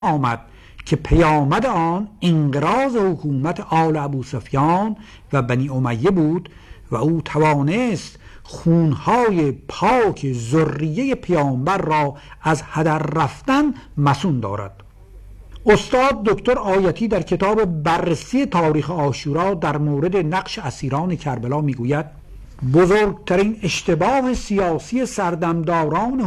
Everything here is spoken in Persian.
آمد که پیامد آن انقراض حکومت آل ابوسفیان و بنی امیه بود و او توانست خونهای پاک ذریه پیامبر را از هدر رفتن مصون دارد. استاد دکتر آیتی در کتاب بررسی تاریخ عاشورا در مورد نقش اسیران کربلا میگوید بزرگترین اشتباه سیاسی سردمداران